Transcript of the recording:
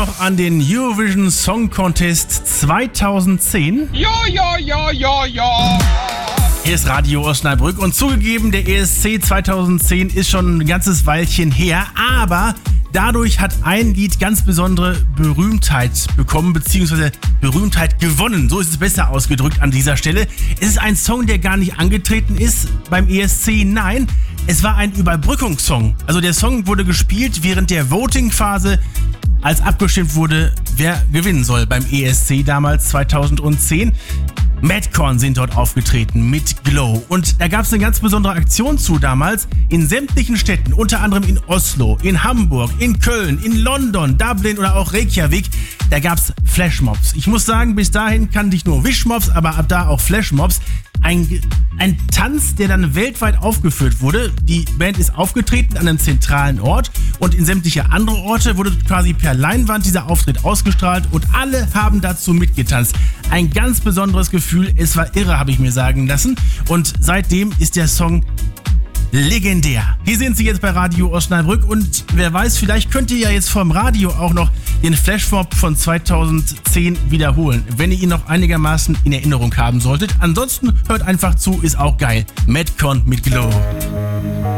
noch an den Eurovision Song Contest 2010? Ja. Hier ist Radio Osnabrück und zugegeben, der ESC 2010 ist schon ein ganzes Weilchen her, aber dadurch hat ein Lied ganz besondere Berühmtheit bekommen, beziehungsweise Berühmtheit gewonnen. So ist es besser ausgedrückt an dieser Stelle. Es ist ein Song, der gar nicht angetreten ist beim ESC, nein, es war ein Überbrückungssong. Also der Song wurde gespielt während der Voting-Phase, als abgestimmt wurde, wer gewinnen soll beim ESC damals 2010. Madcon sind dort aufgetreten mit Glow. Und da gab es eine ganz besondere Aktion zu damals in sämtlichen Städten, unter anderem in Oslo, in Hamburg, in Köln, in London, Dublin oder auch Reykjavik. Da gab es Flashmobs. Ich muss sagen, bis dahin kannte ich nur Wishmobs, aber ab da auch Flashmobs. Ein Tanz, der dann weltweit aufgeführt wurde. Die Band ist aufgetreten an einem zentralen Ort und in sämtliche andere Orte wurde quasi per Leinwand dieser Auftritt ausgestrahlt und alle haben dazu mitgetanzt. Ein ganz besonderes Gefühl, es war irre, habe ich mir sagen lassen, und seitdem ist der Song legendär. Hier sind Sie jetzt bei Radio Osnabrück und wer weiß, vielleicht könnt ihr ja jetzt vom Radio auch noch den Flashmob von 2010 wiederholen, wenn ihr ihn noch einigermaßen in Erinnerung haben solltet. Ansonsten hört einfach zu, ist auch geil. Madcon mit Glow.